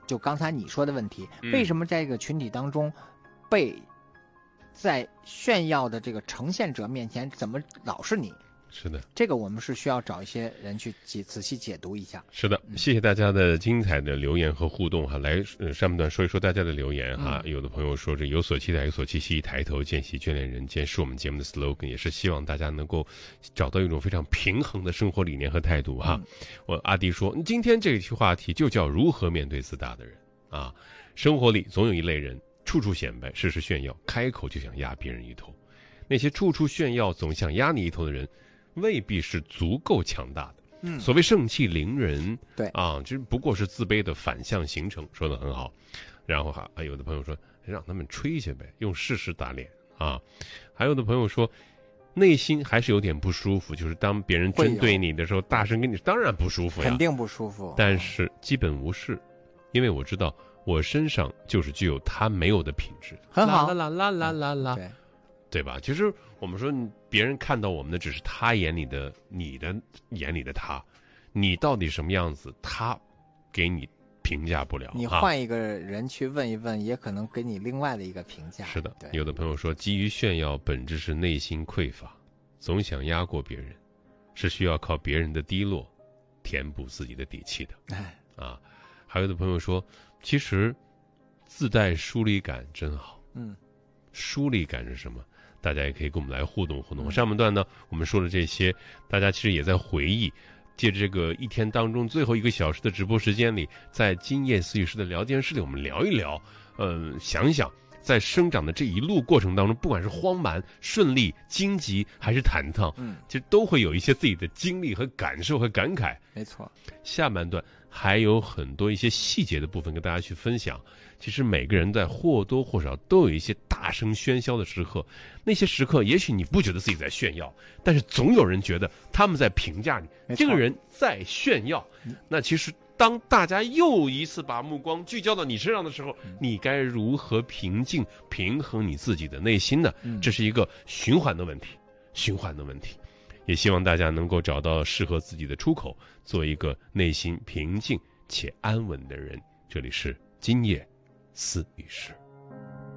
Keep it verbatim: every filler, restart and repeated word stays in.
就刚才你说的问题， 嗯、 为什么在这个群体当中被在炫耀的这个呈现者面前怎么老是你？ 是的， 这个我们是需要找一些人去仔仔细解读一下。 是的，谢谢大家的精彩的留言和互动哈。来，呃、上半段说一说大家的留言哈。嗯、有的朋友说这有所期待，有所期息，抬头见习，眷恋人间，是我们节目的 slogan， 也是希望大家能够找到一种非常平衡的生活理念和态度哈。嗯、我阿迪说，今天这一期话题就叫如何面对自大的人啊。生活里总有一类人，处处显摆，事事炫耀，开口就想压别人一头。那些处处炫耀，总想压你一头的人，未必是足够强大的。嗯，所谓盛气凌人， 对啊，这不过是自卑的反向形成，说得很好。然后哈，还有的朋友说让他们吹去呗，用事实打脸啊。还有的朋友说，内心还是有点不舒服，就是当别人针对你的时候，大声跟你，当然不舒服呀， 肯定不舒服。 但是基本无视，因为我知道我身上就是具有他没有的品质。 很好， 啦啦啦啦啦啦， 对。 对吧？其实我们说，别人看到我们的只是他眼里的你的眼里的他，你到底什么样子，他给你评价不了。 你换一个人去问一问，也可能给你另外的一个评价。 是的，有的朋友说，基于炫耀，本质是内心匮乏，总想压过别人，是需要靠别人的低落填补自己的底气的。 哎， 啊，还有的朋友说，其实自带疏离感真好。 嗯， 疏离感是什么？大家也可以跟我们来互动互动。上半段呢，我们说的这些，大家其实也在回忆，借着这个一天当中最后一个小时的直播时间里，在今夜思雨师的聊天室里，我们聊一聊，呃，想想在生长的这一路过程当中，不管是荒蛮、顺利、荆棘还是忐忑， 嗯， 其实都会有一些自己的经历和感受和感慨。 没错， 下半段还有很多一些细节的部分跟大家去分享。其实每个人在或多或少都有一些大声喧嚣的时刻，那些时刻也许你不觉得自己在炫耀，但是总有人觉得他们在评价你，这个人在炫耀。那其实当大家又一次把目光聚焦到你身上的时候，你该如何平静平衡你自己的内心呢？这是一个循环的问题，循环的问题。也希望大家能够找到适合自己的出口，做一个内心平静且安稳的人。这里是今夜思雨师。